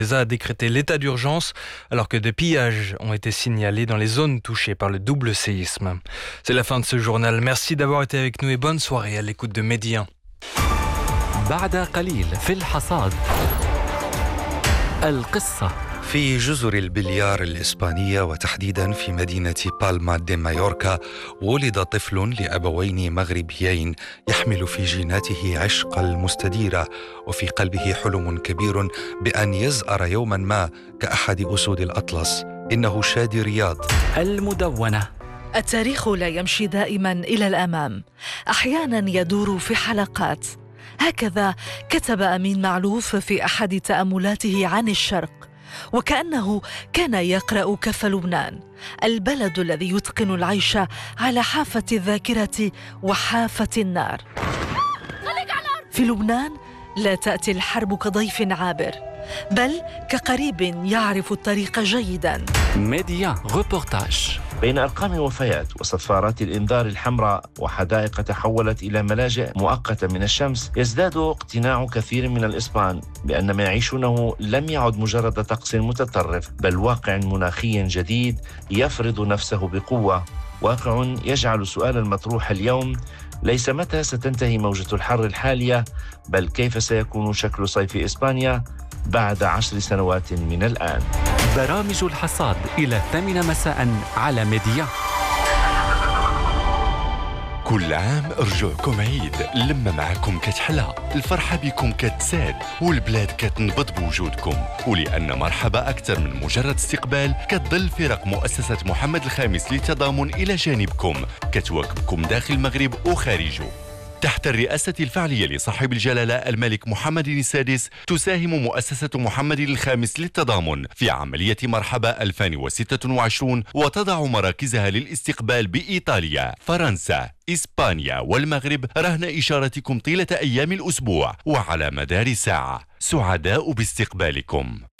A décrété l'état d'urgence alors que des pillages ont été signalés dans les zones touchées par le double séisme. C'est la fin de ce journal. Merci d'avoir été avec nous et bonne soirée à l'écoute de Medi 1. بعد قليل في الحصاد القصة في جزر البليار الإسبانية وتحديدا في مدينة بالما دي مايوركا ولد طفل لأبوين مغربيين يحمل في جيناته عشق المستديرة وفي قلبه حلم كبير بأن يزأر يوما ما كأحد أسود الأطلس. إنه شادي رياض. المدونة. التاريخ لا يمشي دائما إلى الأمام، أحيانا يدور في حلقات. هكذا كتب أمين معلوف في أحد تأملاته عن الشرق، وكأنه كان يقرأ كف لبنان، البلد الذي يتقن العيش على حافة الذاكرة وحافة النار. في لبنان لا تأتي الحرب كضيف عابر، بل كقريب يعرف الطريق جيداً. ميديا ريبورتاج. بين أرقام الوفيات وصفارات الإنذار الحمراء وحدائق تحولت إلى ملاجئ مؤقتة من الشمس، يزداد اقتناع كثير من الإسبان بأن ما يعيشونه لم يعد مجرد طقس متطرف، بل واقع مناخي جديد يفرض نفسه بقوة. واقع يجعل سؤال المطروح اليوم ليس متى ستنتهي موجة الحر الحالية، بل كيف سيكون شكل صيف إسبانيا بعد 10 سنوات من الآن. برامج الحصاد إلى 8 مساء على ميديا. كل عام رجوعكم عيد، لما معكم كتحلى، الفرحة بكم كتزاد والبلاد كتنبض بوجودكم. ولأن مرحبا أكثر من مجرد استقبال، كتظل فرق مؤسسة محمد الخامس للتضامن إلى جانبكم، كتواكبكم داخل المغرب وخارجه. تحت الرئاسة الفعلية لصاحب الجلالة الملك محمد السادس، تساهم مؤسسة محمد الخامس للتضامن في عملية مرحبا 2026، وتضع مراكزها للاستقبال بإيطاليا، فرنسا، إسبانيا والمغرب رهن إشارتكم طيلة أيام الأسبوع وعلى مدار ساعة. سعداء باستقبالكم.